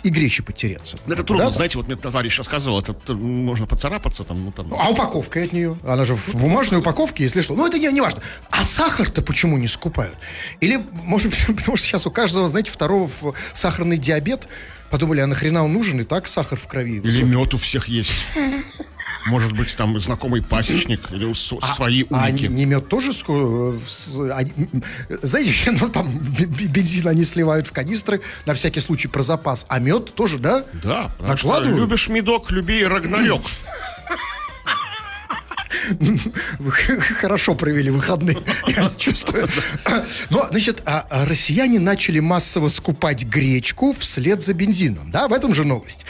и гречи подтереться. Это трудно, знаете, вот мне товарищ рассказывал, это можно поцарапаться там, ну там. А упаковка от нее? Она же в бумажной упаковке, если что. Ну, это не важно. А сахар-то почему не скупают? Или, может быть, потому что сейчас у каждого, знаете, второго сахарный диабет. Подумали, а нахрена он нужен? И так сахар в крови. Или мед у всех есть. Может быть, там знакомый пасечник или свои улики. А не мед тоже? Знаете, ну там бензин они сливают в канистры на всякий случай про запас. А мед тоже, да? Да. Накладывают. Любишь медок, люби и рагнарёк. Вы хорошо провели выходные, я чувствую. Но, значит, россияне начали массово скупать гречку вслед за бензином. Да, в этом же новость.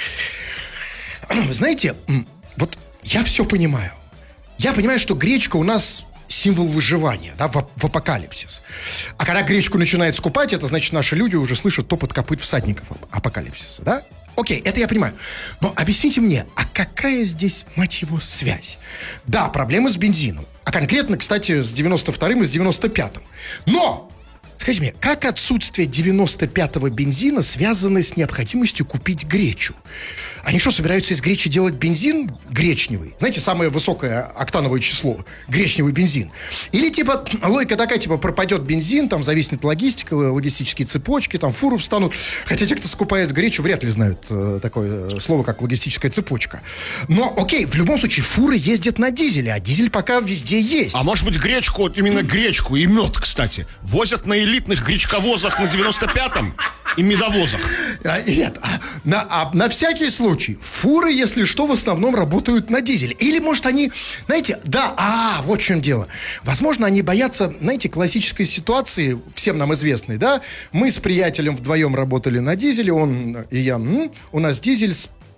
Вы знаете, вот я все понимаю. Я понимаю, что гречка у нас символ выживания, да, в апокалипсис. А когда гречку начинают скупать, это значит, наши люди уже слышат топот копыт всадников апокалипсиса, да? Окей, это я понимаю. Но объясните мне, а какая здесь, мать его, связь? Да, проблемы с бензином. А конкретно, кстати, с 92-м и с 95-м. Но! Скажите мне, как отсутствие 95-го бензина связано с необходимостью купить гречу? Они что, собираются из гречи делать бензин гречневый? Знаете, самое высокое октановое число. Гречневый бензин. Или, типа, логика такая, типа, пропадет бензин, там зависнет логистика, логистические цепочки, там фуры встанут. Хотя те, кто скупает гречу, вряд ли знают такое слово, как логистическая цепочка. Но, окей, в любом случае, фуры ездят на дизеле, а дизель пока везде есть. А может быть, гречку, вот именно гречку и мед, кстати, возят на элитных гречковозах на 95-м и медовозах? Нет, на всякий случай, фуры, если что, в основном работают на дизеле. Или, может, они, знаете, да, вот в чем дело. Возможно, они боятся, знаете, классической ситуации, всем нам известной, да? Мы с приятелем вдвоем работали на дизеле, он и я, у нас дизель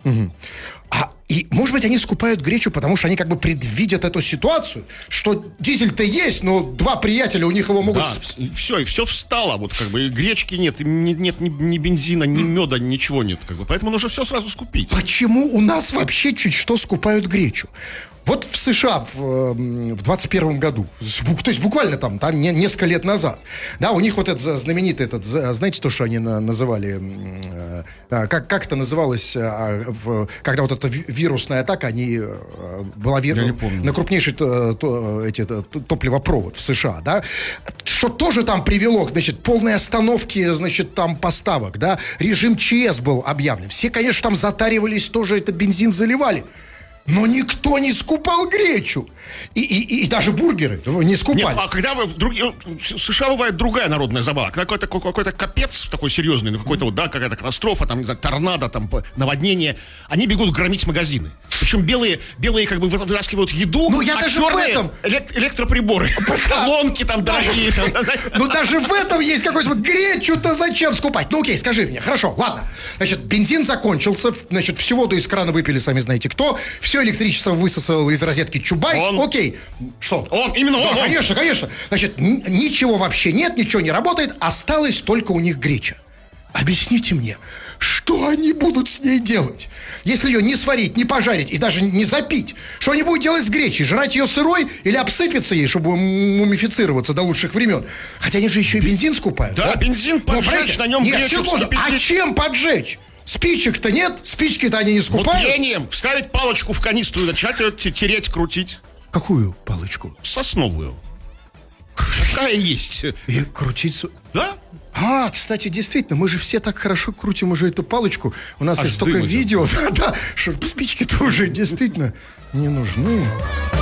И, может быть, они скупают гречу, потому что они как бы предвидят эту ситуацию, что дизель-то есть, но два приятеля у них его могут... Да, и все встало, вот как бы, и гречки нет, и нет ни бензина, ни меда, ничего нет, как бы, поэтому нужно все сразу скупить. Почему у нас вообще чуть что скупают гречу? Вот в США в 21 году, то есть буквально там несколько лет назад, да, у них вот этот знаменитый, знаете, то, что они называли, как это называлось, когда вот эта вирусная атака, была на крупнейший топливопровод в США, да, что тоже там привело, значит, полной остановки, значит, там поставок, да, режим ЧС был объявлен, все, конечно, там затаривались, тоже это бензин заливали. Но никто не скупал гречу. И даже бургеры не скупали. Нет, а когда в США бывает другая народная забава. Когда какой-то капец такой серьезный, какой-то вот, да, какая-то катастрофа, там, торнадо, там, наводнение, они бегут громить магазины. Причем белые как бы вытаскивают еду, а черные электроприборы. Колонки там дорогие. Ну даже в этом есть какой-то... Гречу-то зачем скупать? Ну окей, скажи мне. Хорошо, ладно. Значит, бензин закончился, значит, всю воду из крана выпили сами знаете кто, все электричество высосало из розетки Чубайс. Окей. Что? Именно он. Конечно. Значит, ничего вообще нет, ничего не работает, осталась только у них греча. Объясните мне, что они будут с ней делать? Если ее не сварить, не пожарить и даже не запить, что они будут делать с гречей? Жрать ее сырой или обсыпаться ей, чтобы мумифицироваться до лучших времен? Хотя они же еще и бензин скупают. Да, бензин поджечь, на нем гречу вскипятить. А чем поджечь? Спичек-то нет, спички-то они не скупают. Вот трением, вставить палочку в канистру и начать ее тереть, крутить. Какую палочку? Сосновую. Какая есть. И крутить... Да? Кстати, действительно, мы же все так хорошо крутим уже эту палочку. У нас есть столько видео, что спички-то уже действительно не нужны.